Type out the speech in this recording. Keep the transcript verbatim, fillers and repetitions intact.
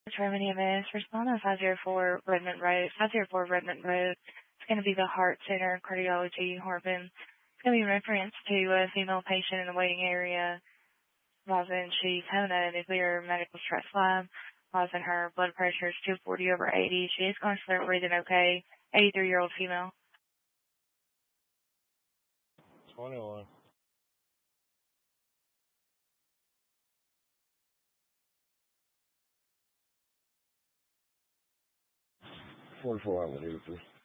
My name is Respond on five zero four Redmond Road, five zero four Redmond Road. It's going to be the Heart Center Cardiology, Harbin. It's going to be in reference to a female patient in the waiting area. Rosin, she's having a nuclear medical stress lab. Rosin, her blood pressure is two forty over eighty. She is going to start breathing okay. eighty-three-year-old female. twenty-one. forty-four hour delivery.